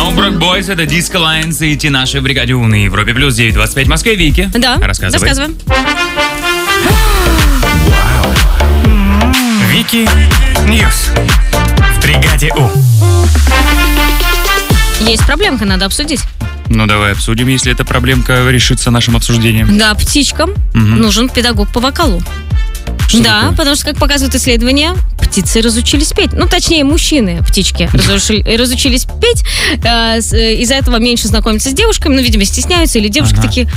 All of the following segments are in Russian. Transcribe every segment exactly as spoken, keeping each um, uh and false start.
No Broke Boys, это Disco Lions и Тинаши в бригаде У на Европе плюс девять двадцать пять в Москве. Вики. Да, Рассказывай. рассказываем. Вики Ньюс в бригаде У. Есть проблемка, надо обсудить. Ну, давай обсудим, если эта проблемка решится нашим обсуждением. Да, птичкам Угу. нужен педагог по вокалу. Что да, такое? потому что, как показывают исследования, птицы разучились петь. Ну, точнее, мужчины, птички, разучили- разучились петь. Э, с- э, Из-за этого меньше знакомятся с девушками, ну, видимо, стесняются. Или девушки Ага. такие,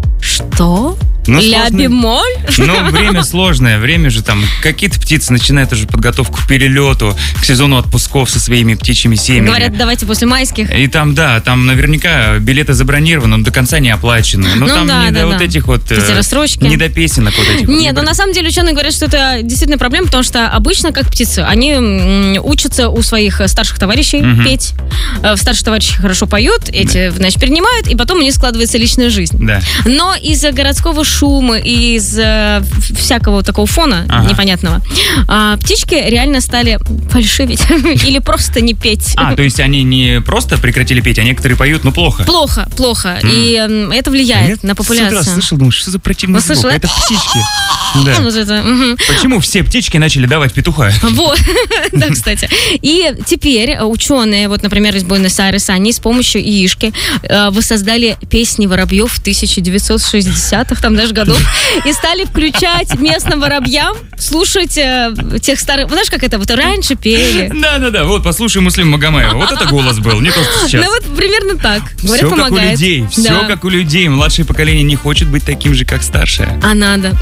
что? Ну, Ля сложно. бемоль? Ну, время сложное, время же там, какие-то птицы начинают уже подготовку к перелету, к сезону отпусков со своими птичьими семьями. Говорят, давайте после майских. И там, да, там наверняка билеты забронированы, но до конца не оплачены. Но Ну там да, не да, до да. вот этих вот... э, Эти рассрочки. Не до песенок вот этих. вот. Нет, но на самом деле ученые говорят, что это действительно проблема, потому что обычно, как птицы, они м, учатся у своих э, старших товарищей Мгм. петь. Э, Старшие товарищи хорошо поют, эти, значит, перенимают, и потом у них складывается личная жизнь. Да. Но из-за городского шума и из э, всякого такого фона Ага. непонятного, а, птички реально стали фальшивить или просто не петь. А, то есть они не просто прекратили петь, а некоторые поют, но плохо. Плохо, плохо. М. И м, это влияет на популяцию. слышал, думаю, что за противный Ну, звук? слышала? Это птички. Да. Вот это, мгм. Почему все птички начали давать петуха? Вот, да, кстати. И теперь ученые, вот, например, из Буэнос-Айреса, они с помощью яишки э, воссоздали песни воробьев в тысяча девятьсот шестидесятых, там даже годов, и стали включать местным воробьям, слушать э, тех старых... Знаешь, как это вот раньше пели? Да-да-да, вот, послушай Муслима Магомаева. Вот это голос был, не то, что сейчас. Ну вот примерно так. Говорят, Все как у помогает. людей, все Да. как у людей. Младшее поколение не хочет быть таким же, как старшее. А надо.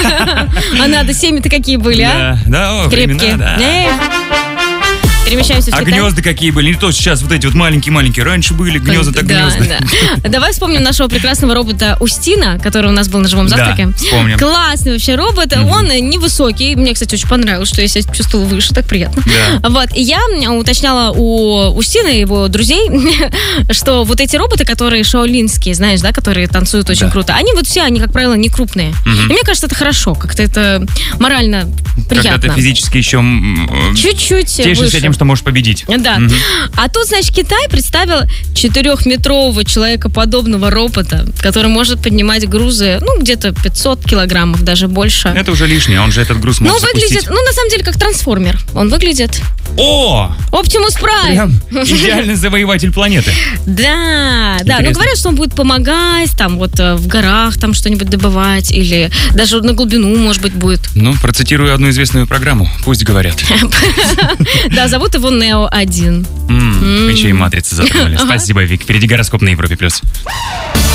А надо. Семьи-то какие были, а? Да, да, о, Крепкие. времена, да. Эх. Перемещаемся в А Китай. гнезда какие были? Не то, что сейчас вот эти вот маленькие-маленькие. Раньше были гнезда, так Да, гнезда. да. Давай вспомним нашего прекрасного робота Устина, который у нас был на живом завтраке. Да, вспомним. Классный вообще робот. Мгм. Он невысокий. Мне, кстати, очень понравилось, что я себя чувствовала выше. Так приятно. Да. Вот. И я уточняла у Устина и его друзей, что вот эти роботы, которые шаолинские, знаешь, да, которые танцуют очень Да. круто, они вот все, они, как правило, не крупные. Мгм. И мне кажется, это хорошо. Как-то это морально Когда приятно. ты физически еще м, э, Чуть-чуть тешишься выше. тем, что можешь победить. Да. Мгм. А тут, значит, Китай представил четырехметрового человекоподобного робота, который может поднимать грузы, ну, где-то пятьсот килограммов, даже больше. Это уже лишнее, он же этот груз Ну, может выглядит, запустить. ну, на самом деле, как трансформер. Он выглядит. О! Оптимус Прайм. Прям идеальный завоеватель планеты. Да, да. Ну, Интересно. говорят, что он будет помогать, там, вот, э, в горах, там, что-нибудь добывать, или даже на глубину, может быть, будет. Ну, процитирую одну известную программу. Пусть говорят. Да, зовут его Нео один. М, Еще и матрицы затронули. Спасибо, Вик. Впереди гороскоп на Европе+. плюс.